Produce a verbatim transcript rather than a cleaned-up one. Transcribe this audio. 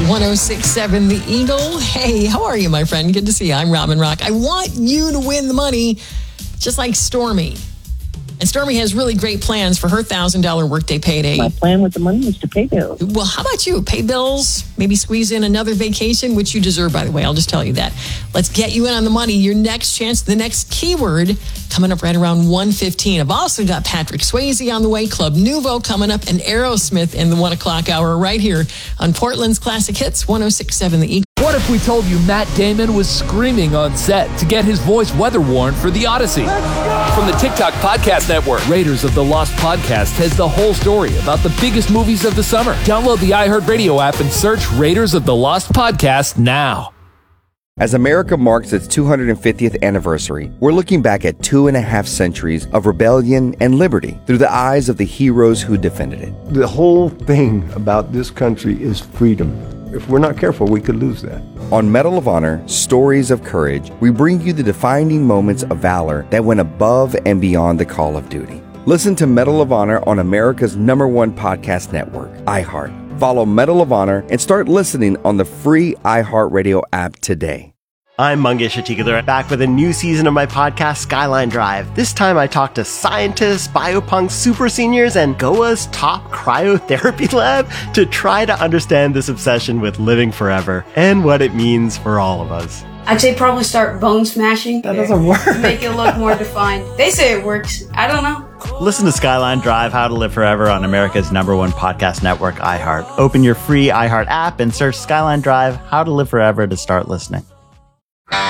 one oh six point seven The Eagle. Hey, how are you, my friend? Good to see you. I'm Robin Rock. I want you to win the money just like Stormy. And Stormy has really great plans for her one thousand dollars workday payday. My plan with the money is to pay bills. Well, how about you? Pay bills, maybe squeeze in another vacation, which you deserve, by the way. I'll just tell you that. Let's get you in on the money. Your next chance, the next keyword, coming up right around one fifteen. I've also got Patrick Swayze on the way, Club Nouveau coming up, and Aerosmith in the one o'clock hour right here on Portland's Classic Hits, one oh six point seven The Eagle. What if we told you Matt Damon was screaming on set to get his voice weather-worn for The Odyssey? From the TikTok Podcast Network, Raiders of the Lost Podcast has the whole story about the biggest movies of the summer. Download the iHeartRadio app and search Raiders of the Lost Podcast now. As America marks its two hundred fiftieth anniversary, we're looking back at two and a half centuries of rebellion and liberty through the eyes of the heroes who defended it. The whole thing about this country is freedom. If we're not careful, we could lose that. On Medal of Honor, Stories of Courage, we bring you the defining moments of valor that went above and beyond the call of duty. Listen to Medal of Honor on America's number one podcast network, iHeart. Follow Medal of Honor and start listening on the free iHeartRadio app today. I'm Mangesh Atikadar, back with a new season of my podcast, Skyline Drive. This time I talk to scientists, biopunks, super seniors, and Goa's top cryotherapy lab to try to understand this obsession with living forever and what it means for all of us. I'd say probably start bone smashing. That doesn't work. To make it look more defined. They say it works. I don't know. Listen to Skyline Drive, How to Live Forever on America's number one podcast network, iHeart. Open your free iHeart app and search Skyline Drive, How to Live Forever to start listening.